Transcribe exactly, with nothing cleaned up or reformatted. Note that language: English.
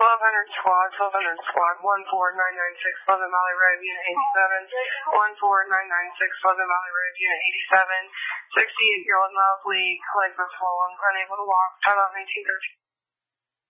twelve hundred squad, twelve hundred squad, one four nine nine six, Pleasant Valley Road, Unit eighty-seven, one four nine nine six, Pleasant Valley Road, Unit eighty-seven, sixty-eight-year-old male bleed, legs are swollen, unable to walk, time out nineteen thirteen.